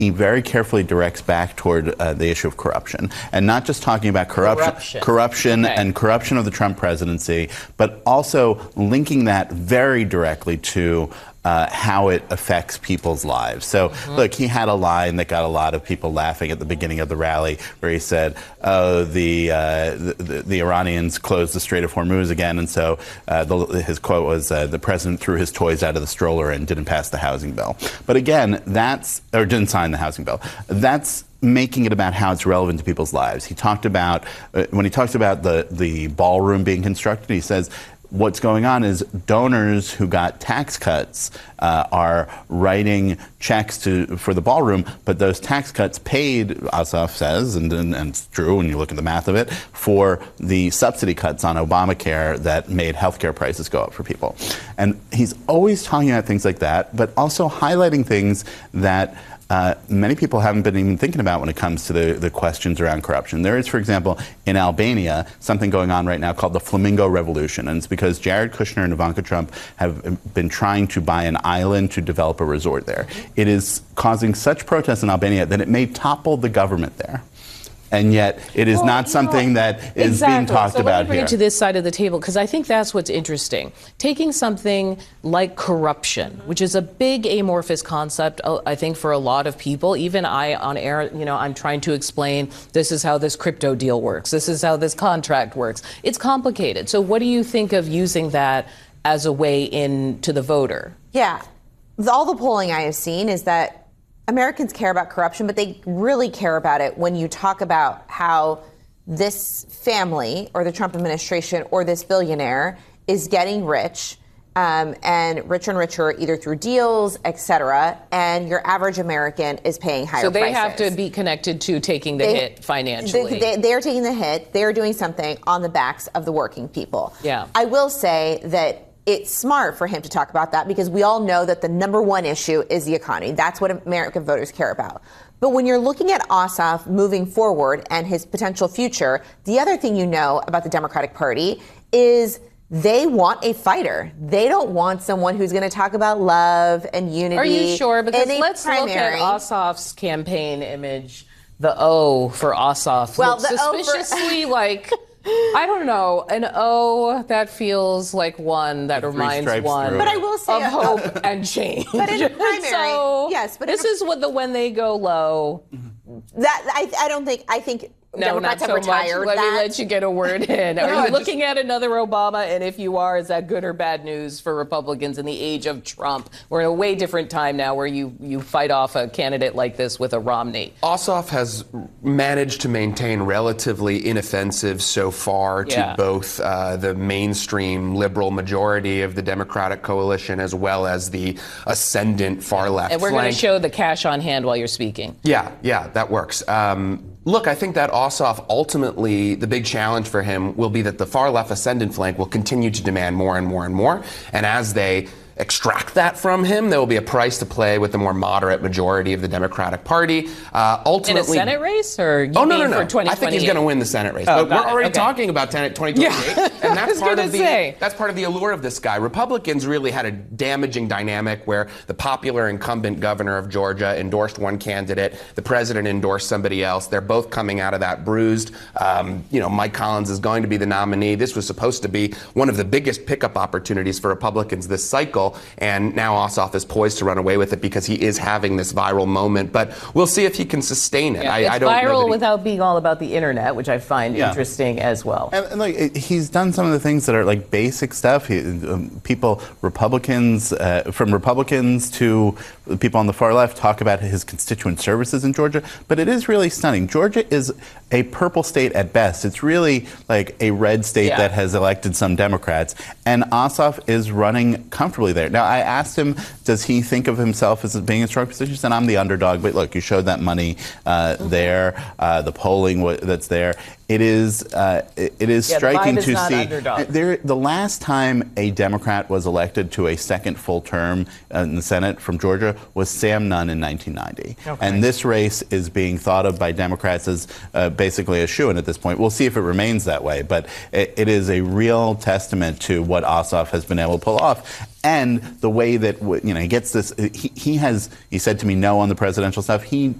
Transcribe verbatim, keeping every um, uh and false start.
he very carefully directs back toward uh, the issue of corruption, and not just talking about corruption, corruption, corruption okay. and corruption of the Trump presidency, but also linking that very directly to Uh, how it affects people's lives. So, mm-hmm. look, he had a line that got a lot of people laughing at the beginning of the rally, where he said, "Oh, the uh, the, the, the Iranians closed the Strait of Hormuz again," and so uh, the, his quote was, uh, "The president threw his toys out of the stroller and didn't pass the housing bill." But again, that's or didn't sign the housing bill. That's making it about how it's relevant to people's lives. He talked about uh, when he talks about the the ballroom being constructed. He says, what's going on is donors who got tax cuts uh, are writing checks to for the ballroom, but those tax cuts paid, Ossoff says, and, and, and it's true when you look at the math of it, for the subsidy cuts on Obamacare that made healthcare prices go up for people. And he's always talking about things like that, but also highlighting things that Uh, many people haven't been even thinking about when it comes to the, the questions around corruption. There is, for example, in Albania, something going on right now called the Flamingo Revolution. And it's because Jared Kushner and Ivanka Trump have been trying to buy an island to develop a resort there. It is causing such protests in Albania that it may topple the government there. And yet, it is well, not something know, that is exactly. being talked so about let me bring here. it to this side of the table, because I think that's what's interesting. Taking something like corruption, which is a big amorphous concept, I think, for a lot of people. Even I, on air, you know, I'm trying to explain this is how this crypto deal works. This is how this contract works. It's complicated. So, what do you think of using that as a way in to the voter? Yeah, all the polling I have seen is that Americans care about corruption, but they really care about it when you talk about how this family or the Trump administration or this billionaire is getting rich um, and richer and richer either through deals, et cetera, and your average American is paying higher prices. So they prices. have to be connected to taking the they, hit financially. They, they, they're taking the hit. They're doing something on the backs of the working people. Yeah. I will say that it's smart for him to talk about that because we all know that the number one issue is the economy. That's what American voters care about. But when you're looking at Ossoff moving forward and his potential future, the other thing you know about the Democratic Party is they want a fighter. They don't want someone who's going to talk about love and unity. Are you sure? Because let's primary. look at Ossoff's campaign image, the O for Ossoff. Well, looks the suspiciously O for- like... I don't know. An O that feels like one that reminds one but I will say of uh, hope and change. But in a primary, so yes. But this a, is what the when they go low. That I, I don't think. I think No, Democrats not so have retired much. Let that. me let you get a word in. Are No, you looking just, at another Obama? And if you are, is that good or bad news for Republicans in the age of Trump? We're in a way different time now where you, you fight off a candidate like this with a Romney. Ossoff has managed to maintain relatively inoffensive so far to Yeah. both uh, the mainstream liberal majority of the Democratic coalition as well as the ascendant far left And we're going flank. to show the cash on hand while you're speaking. Yeah, yeah, that works. Um, Look, I think that Ossoff, ultimately, the big challenge for him will be that the far left ascendant flank will continue to demand more and more and more. And as they extract that from him, there will be a price to play with the more moderate majority of the Democratic Party. Uh, ultimately, in a Senate race, or you oh no, mean no, no! for twenty twenty-eight? I think he's going to win the Senate race. Oh, but we're it. already Okay. talking about twenty twenty-eight, Yeah. and that's part of the say. that's part of the allure of this guy. Republicans really had a damaging dynamic where the popular incumbent governor of Georgia endorsed one candidate, the president endorsed somebody else. They're both coming out of that bruised. Um, you know, Mike Collins is going to be the nominee. This was supposed to be one of the biggest pickup opportunities for Republicans this cycle, and now Ossoff is poised to run away with it because he is having this viral moment. But we'll see if he can sustain it. Yeah, I, it's I don't viral know that he, without being all about the internet, which I find Yeah. interesting as well. And, and like he's done some of the things that are like basic stuff. He, um, people, Republicans, uh, from Republicans to people on the far left, talk about his constituent services in Georgia. But it is really stunning. Georgia is a purple state at best. It's really like a red state Yeah. that has elected some Democrats. And Ossoff is running comfortably there. Now, I asked him, does he think of himself as being in a strong position? He said, I'm the underdog. But look, you showed that money uh, there, uh, the polling w- that's there. it is uh, it, it is Yeah, the striking vibe is to not see. underdog. There, the last time a Democrat was elected to a second full term in the Senate from Georgia was Sam Nunn in nineteen ninety. Okay. And this race is being thought of by Democrats as uh, basically a shoo-in at this point. We'll see if it remains that way, but it, it is a real testament to what Ossoff has been able to pull off. And the way that, you know, he gets this, he, he has, he said to me no on the presidential stuff. He